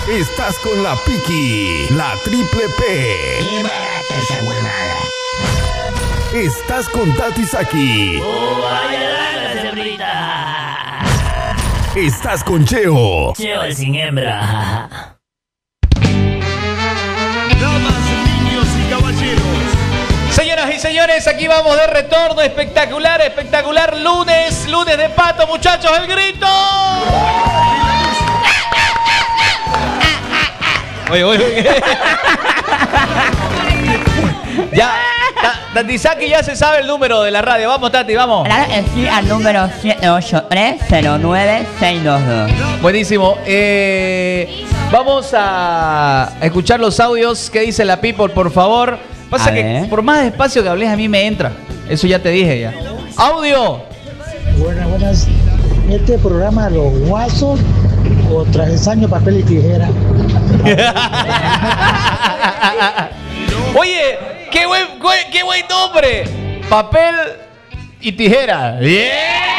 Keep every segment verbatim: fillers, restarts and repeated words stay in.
Estás con la Piki, la triple P. Y bárate esa huevada. Estás con Tati Saki. ¡Oh, vaya la cebrita! Estás con Cheo. Cheo el sin hembra. Damas, niños y caballeros. Señoras y señores, aquí vamos de retorno. Espectacular, espectacular. Lunes, lunes de pato, muchachos, el grito. Oye, oye, oye. Ya, Tati Saki ya se sabe el número de la radio. Vamos, Tati, vamos. Claro que sí, al número siete ocho tres cero nueve seis dos dos. Buenísimo. Eh, vamos a escuchar los audios que dice la people, por favor. Pasa A que ver. por más despacio que hables a mí me entra. Eso ya te dije ya. Audio. Buenas, buenas. Este programa Los Guasos o Travesaño, Papel y Tijera. Oye, qué buen, qué, qué buen nombre. Papel y tijera. Bien.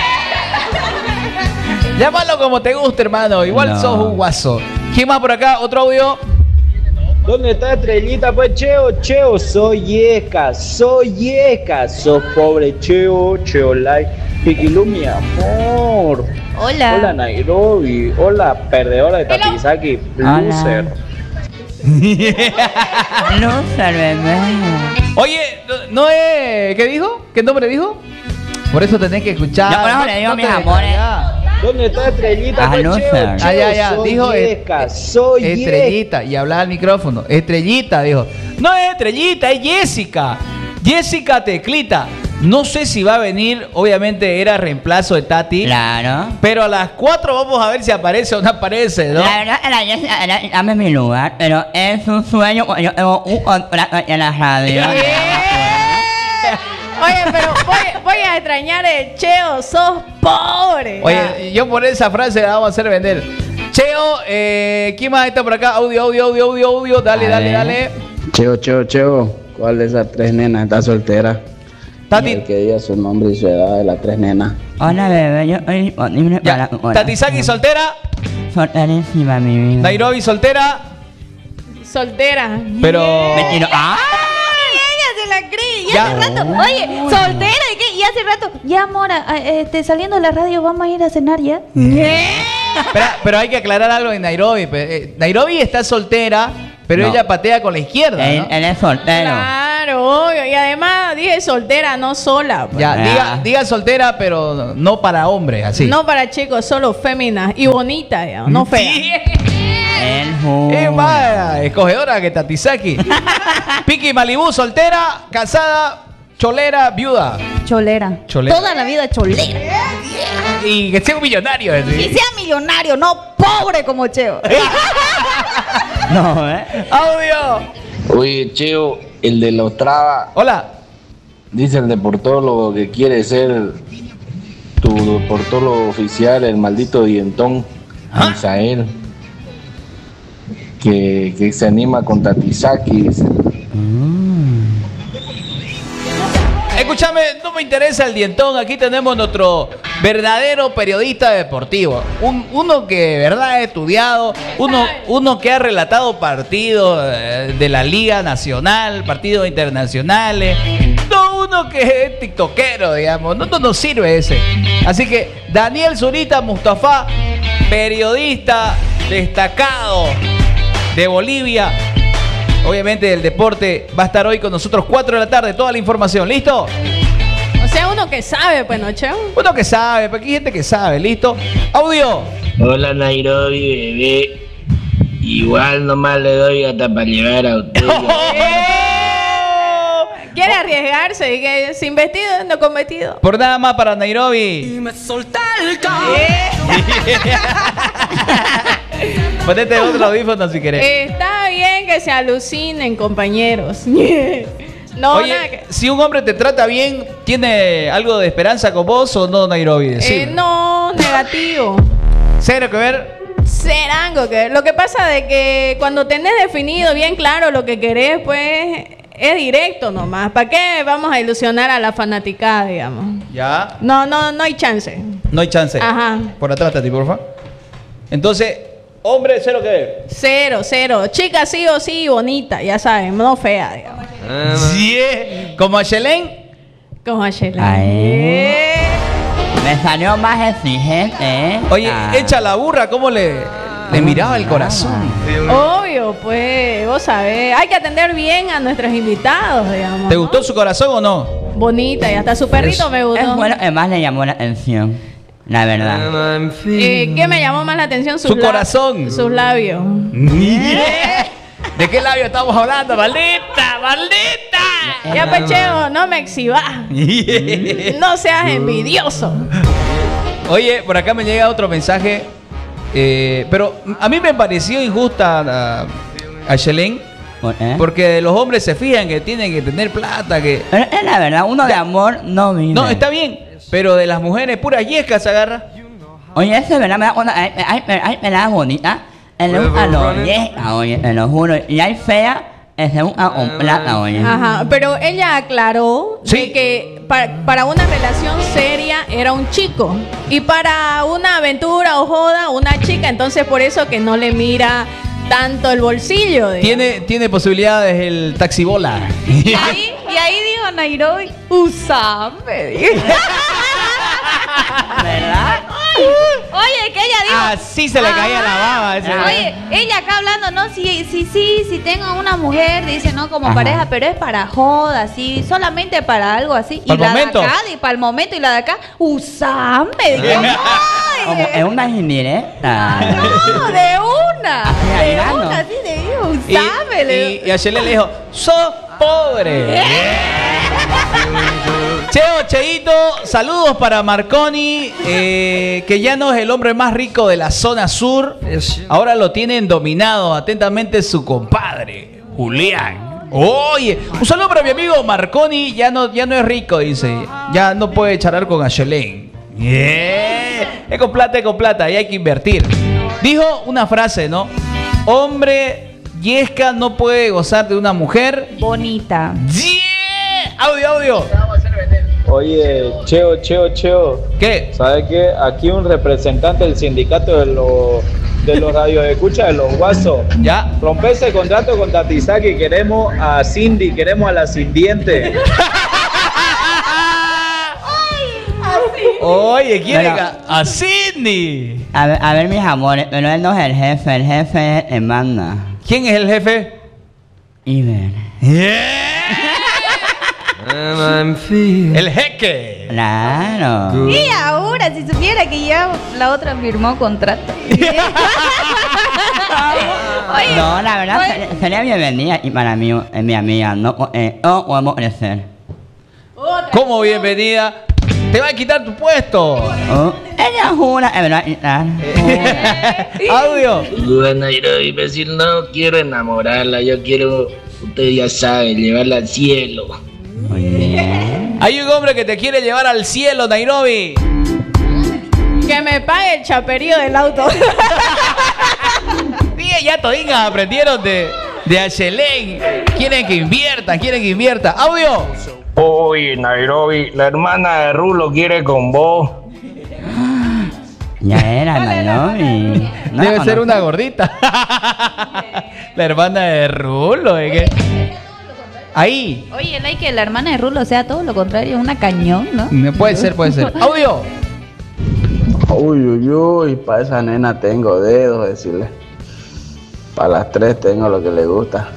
Llámalo como te guste, hermano. Igual No. sos un guaso. ¿Quién más por acá? Otro audio. ¿Dónde está Estrellita? Pues Cheo, Cheo, soy Yesca, soy Yesca, sos pobre Cheo, Cheo like, Piquilú, mi amor. Hola. Hola Nairobi, hola perdedora de Tati Saki, loser. Loser, bebé. Oye, no, no es... ¿Qué dijo? ¿Qué nombre dijo? Por eso tenés que escuchar. Yo por eso No- le digo no a mis te amores. descargas. ¿Dónde está Estrellita? Ah, Pues Cheo, loser. Cheo, Ah, ya, ya, soy dijo es- Yesca, soy Yesca. Estrellita, y habla al micrófono. Estrellita, dijo. No es Estrellita, es Jessica. Jessica Teclita. No sé si va a venir, obviamente era reemplazo de Tati. Claro. Pero a las cuatro vamos a ver si aparece o no aparece, ¿no? La verdad, la Jessica, era- dame mi lugar, pero es un sueño porque yo tengo un contrato en la radio. Oye, pero voy, voy a extrañar el Cheo, sos pobre. Oye, yo por esa frase la vamos a hacer vender. Cheo, eh, ¿quién más está por acá? Audio, audio, audio, audio, audio. Dale, A dale, ver. dale. Cheo, Cheo, Cheo, ¿cuál de esas tres nenas está soltera? Tati, El que diga su nombre y su edad de las tres nenas. Hola, bebé, yo estoy disponible para ya. tu corazón. Tati Saki soltera. Solterísima, mi vida. Nairobi soltera. Soltera. Pero. Mentira. ¡Ah! Ay, ella se la cree. Y Ya. hace rato, oye, soltera y qué, y hace rato, ya amor, a- a- este, saliendo de la radio vamos a ir a cenar ya. Espera, pero hay que aclarar algo en Nairobi. pe- eh, Nairobi está soltera, pero No. ella patea con la izquierda, Él, ¿no? él es soltero. Claro, obvio. Y además dije soltera, no sola. pues. Ya, Ah. diga, diga soltera, pero no para hombres, así. No para chicos, solo féminas y bonitas, ya, no feas. Él jura. Es más escogedora que Tati Saki. Piki Malibú, soltera, casada, cholera, viuda. Cholera. Cholera. Toda la vida cholera. Y que sea un millonario. ¿sí? Y sea millonario, no pobre como Cheo. No, ¿eh? Audio. Oye, Cheo, el de los trabas, Hola. dice el deportólogo que quiere ser tu deportólogo oficial, el maldito dientón, Misael, que, que se anima con Tati Saki, dice. Escúchame, no me interesa el dientón. Aquí tenemos nuestro verdadero periodista deportivo. Un, uno que de verdad ha estudiado, uno, uno que ha relatado partidos eh, de la Liga Nacional, partidos internacionales. No uno que es tiktokero, digamos. No, no nos sirve ese. Así que Daniel Zurita Mustafa, periodista destacado de Bolivia. Obviamente del deporte, va a estar hoy con nosotros cuatro de la tarde, toda la información, ¿listo? O sea, uno que sabe, pues, ¿no, Cheo? Uno que sabe, porque hay gente que sabe, ¿listo? Audio. Hola Nairobi, bebé. Igual nomás le doy hasta para llevar a usted. Quiere arriesgarse y que sin vestido, no con vestido. Por nada más para Nairobi. Ponete otro audífono si querés. Está bien que se alucinen, compañeros. No, Oye, nada que- si un hombre te trata bien, ¿tiene algo de esperanza con vos o no, Nairobi? Eh, Decime. no, negativo. Cero que ver. Serango, que lo que pasa de que cuando tenés definido bien claro lo que querés, pues es directo nomás. ¿Para qué vamos a ilusionar a la fanaticada, digamos? Ya. No, no, no hay chance. No hay chance. Ajá. Por atrás, Tati, por favor. Entonces, Hombre, cero que ver. Cero, cero. Chica sí o sí, bonita, ya saben, no fea, digamos. Sí, eh. Como a Shelen. Como a Sheila. Ay. Me salió más exigente, ¿eh? Oye, Ah. echa la burra, ¿cómo le, le miraba el corazón? Obvio, pues, vos sabés, hay que atender bien a nuestros invitados, digamos. ¿Te ¿no? gustó su corazón o no? Bonita, y hasta su perrito me Es gustó. bueno, además le llamó la atención. La verdad. Eh, ¿Qué me llamó más la atención? Sus Su la- corazón. Sus labios. ¿De qué labio estamos hablando? ¡Maldita! ¡Maldita! Ya, Pecheo, no me exhibas. No seas envidioso. Oye, por acá me llega otro mensaje. eh, pero a mí me pareció injusta a, a Shelen. ¿Eh? Porque los hombres se fijan que tienen que tener plata. Que Pero es la verdad, uno de amor no vive. no, está bien. Pero de las mujeres puras yescas se agarra. Oye, eso es verdad, me da una. Hay, hay, hay, hay peladas bonitas. En le gusta lo vieja, oye, te lo juro. Y hay feas, que se busca con plata, oye. Ajá, pero ella aclaró Sí. de que para, para una relación seria era un chico y para una aventura o joda una chica, entonces por eso que no le mira tanto el bolsillo. digamos. Tiene, tiene posibilidades el taxibola. Y ahí, y ahí dijo Nairobi, usame. dijo. ¿Verdad? Oye, que ella dijo. Así se le caía la baba a ese. Oye, ella acá hablando, no, sí, sí, sí, sí tengo una mujer, dice, no, como Ajá. pareja, pero es para joda, así, solamente para algo así. ¿Para y el la momento? de acá, y para el momento, y la de acá, usame. Digo, Como "Ay". es una indirecta. No, de una. Así, De airando. una, así le digo, Y, usame. le digo. y, y a Shelen le dijo, sos pobre. Cheo, Cheito, saludos para Marconi, eh, que ya no es el hombre más rico de la zona sur. Ahora lo tienen dominado. Atentamente su compadre, Julián. Oye, un saludo para mi amigo Marconi, ya no, ya no es rico, dice. Ya no puede charlar con Ashelen. Yeah. Es con plata, es con plata, y hay que invertir. Dijo una frase, ¿no? Hombre yesca no puede gozar de una mujer Bonita. Yeah. Audio, audio. Oye, Cheo, Cheo, Cheo. ¿Qué? ¿Sabes qué? Aquí un representante del sindicato de los de los radioescuchas, de los guasos. Ya. Rompe ese contrato con Tatizaki. Queremos a Cindy, queremos a la Cindiente. Oye, quiere Pero- a, a Sidney. A ver, a ver, mis amores, pero él no es el jefe, el jefe es el manda. ¿Quién es el jefe? Iber. El jeque. Claro. Y ahora, si supiera que ya la otra firmó contrato. Oye, No, la verdad, oye, sería, sería bienvenida y para mí es mi amiga. No, eh, no podemos crecer. ¿Cómo bienvenida? Te va a quitar tu puesto. Oh, ella jura, es verdad. y tal. Audio. Saluda a Nairobi, decir, no quiero enamorarla, yo quiero, usted ya sabe, llevarla al cielo. Hay un hombre que te quiere llevar al cielo, Nairobi. Que me pague el chaperío del auto. Sí, ya todingas aprendieron de, de Ashelen. Quieren que inviertan, quieren que invierta. Audio. Oye, Nairobi, la hermana de Rulo quiere con vos. Ya era, Nairobi. No la Debe ser conozco. una gordita. La hermana de Rulo. ¿eh? ¿Qué? Ahí. oye, el like que la hermana de Rulo sea todo lo contrario, una cañón, ¿no? Puede ser, puede ser. Audio. Uy, uy, uy, para esa nena tengo dedos, decirle. Para las tres tengo lo que le gusta.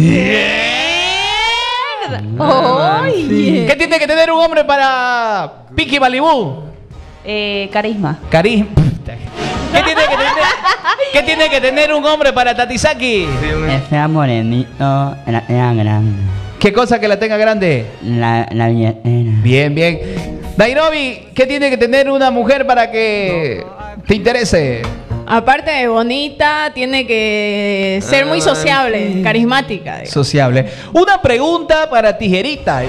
Oye. ¿Qué tiene que tener un hombre para Piki Malibu? Eh, carisma. Karim. ¿Qué tiene que tener, ¿Qué tiene que tener un hombre para Tatizaki? Que sea morenito, la era grande. ¿Qué cosa que la tenga grande? La, la billetera. Bien, bien. Nairobi, ¿qué tiene que tener una mujer para que te interese? Aparte de bonita, tiene que ser muy sociable, carismática. digamos. Sociable. Una pregunta para Tijerita.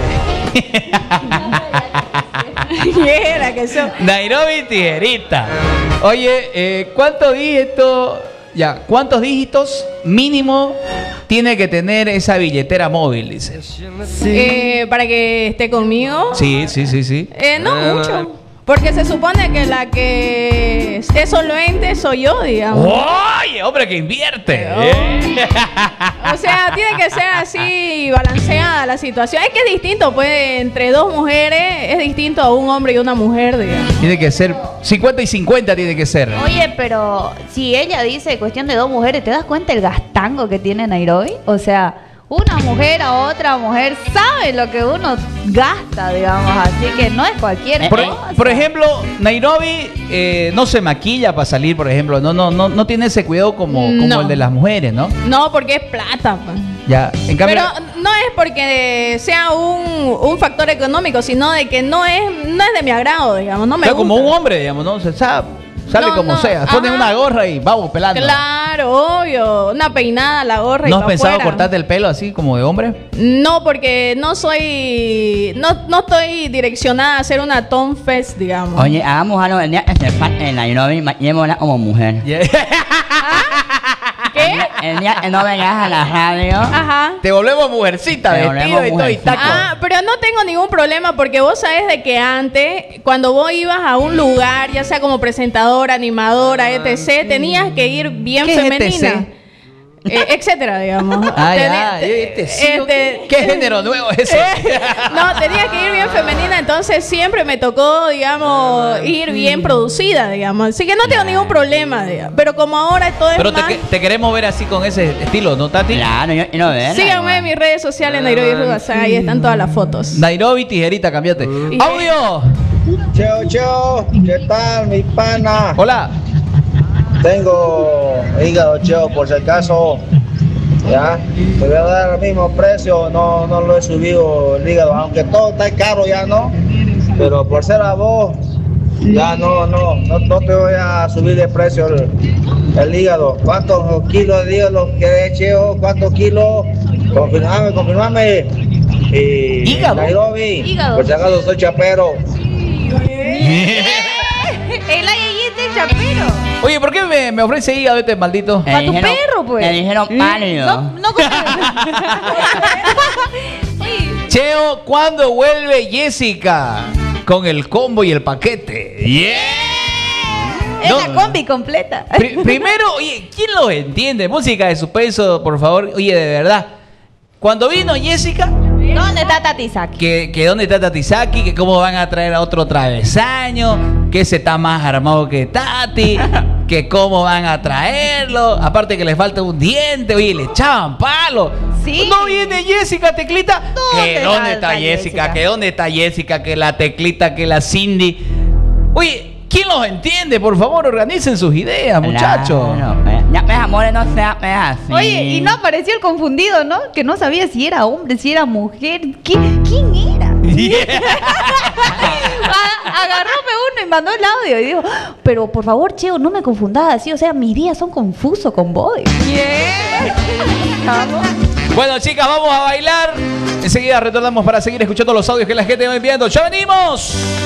Era que eso. Nairobi Tijerita. Oye, eh, ¿cuántos dígitos? Ya, ¿cuántos dígitos mínimo tiene que tener esa billetera móvil? Dice. Eh, para que esté conmigo. Sí, sí, sí, sí. Eh, no mucho. Porque se supone que la que esté solvente soy yo, digamos. Oye, hombre que invierte. ¿eh? O sea, tiene que ser así balanceada la situación. Es que es distinto, pues, entre dos mujeres, es distinto a un hombre y una mujer, digamos. Tiene que ser cincuenta y cincuenta, tiene que ser. Oye, pero si ella dice cuestión de dos mujeres, ¿te das cuenta el gastango que tiene Nairobi? O sea, una mujer a otra mujer sabe lo que uno gasta, digamos, así que no es cualquier Por, cosa. por ejemplo, Nairobi eh, no se maquilla para salir, por ejemplo. No, no, no, no tiene ese cuidado como, como No. el de las mujeres, ¿no? No, porque es plata, pues. Ya, en cambio. Pero no es porque sea un, un factor económico, sino de que no es, no es de mi agrado, digamos, no me Claro, gusta. como un hombre, digamos, ¿no? Se sabe, sale No, como no, sea. Pone ajá. una gorra y vamos pelando. Claro, obvio. Una peinada, la gorra y ¿No has pa' pensado afuera. cortarte el pelo así como de hombre? No, porque no soy. No, no estoy direccionada a ser una Tom Fest, digamos. Oye, hagamos algo el día que se falte en Nairobi, maquillémosla como mujer. ¿Qué? El día que no vengas a la radio. Ajá. Te volvemos mujercita, Te vestido volvemos y todo y mujercita. taco. Ah, pero no tengo ningún problema porque vos sabés de que antes, cuando vos ibas a un lugar, ya sea como presentadora, animadora, etcétera, tenías que ir bien ¿Qué es femenina. E T C? Eh, etcétera, digamos. Ah, Tenía- ya, este sí, este- ¿qué género nuevo es ese? Eh, no, tenía que ir bien femenina, entonces siempre me tocó, digamos, ir bien producida, digamos. Así que no tengo ningún problema, digamos. Pero como ahora todo es Pero te, más... que- te queremos ver así con ese estilo, ¿no, Tati? Claro, yo quiero verla. Síganme en mis redes sociales, Nairobi Rugasaga, ahí están todas las fotos. Nairobi, tijerita, cambiate. Y- ¡Audio! Cheo, cheo, ¿qué tal, mi pana? Hola. Tengo hígado, cheo, por si acaso. Ya, te voy a dar el mismo precio, no, no lo he subido el hígado, aunque todo está caro ya, ¿no? Pero por ser a vos, ya no, no, no, no te voy a subir de precio el, el hígado. ¿Cuántos kilos de hígado querés, cheo? ¿Cuántos kilos? Confirmame, confirmame. Y ¿Hígado? Nairobi, Hígado. por si acaso soy chapero. El ayayete chapero. Oye, ¿por qué me, me ofrece hígado este maldito? Me Pa' tu dijeron- perro, pues. Me dijeron pálido. No, no. Oye, Cheo, ¿cuándo vuelve Jessica? Con el combo y el paquete. ¡Yeah! es No. la combi completa. Pri- primero, oye, ¿quién los entiende? Música de suspenso, por favor. Oye, de verdad. Cuando vino Jessica, ¿Dónde está Tati Saki? que, que dónde está Tatisaki, que cómo van a traer a otro travesaño, que ese está más armado que Tati, que cómo van a traerlo, aparte que le falta un diente, oye, le echaban palo. Sí. No viene Jessica, Teclita. ¿Dónde Que dónde está está Jessica? Jessica? Que dónde está Jessica, que la Teclita, que la Cindy. Oye, ¿quién los entiende? Por favor, organicen sus ideas, muchachos. Claro, pues, ya, pues, amores, no sea pues, así. Oye, y no apareció el confundido, ¿no? Que no sabía si era hombre, si era mujer. ¿Qué- ¿Quién era? A- Agarróme uno y mandó el audio y dijo, "Ah, pero por favor, Cheo, no me confundas así. O sea, mis días son confusos con vos. Bueno, chicas, vamos a bailar. Enseguida retornamos para seguir escuchando los audios que la gente va enviando. ¡Ya venimos!